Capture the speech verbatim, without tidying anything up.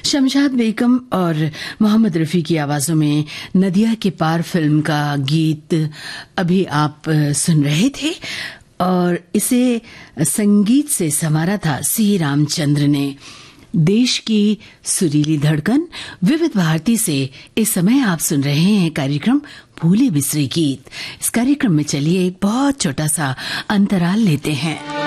शमशाद बेगम और मोहम्मद रफ़ी की आवाज़ों में नदिया के पार फिल्म का गीत अभी आप सुन रहे थे और इसे संगीत से संवारा था सी रामचंद्र ने। देश की सुरीली धड़कन विविध भारती से इस समय आप सुन रहे हैं कार्यक्रम भूले बिसरे गीत। इस कार्यक्रम में चलिए एक बहुत छोटा सा अंतराल लेते हैं।